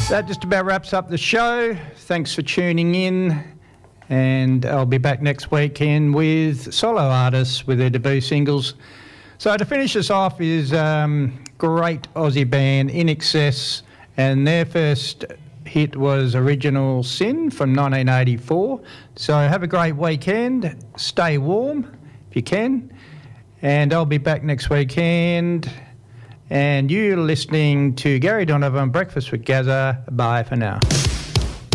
That just about wraps up the show. Thanks for tuning in, and I'll be back next weekend with solo artists with their debut singles. So to finish us off is great Aussie band In Excess, and their first hit was Original Sin from 1984. So have a great weekend, stay warm if you can, and I'll be back next weekend. And you're listening to Gary Donovan, Breakfast with Gazza. Bye for now.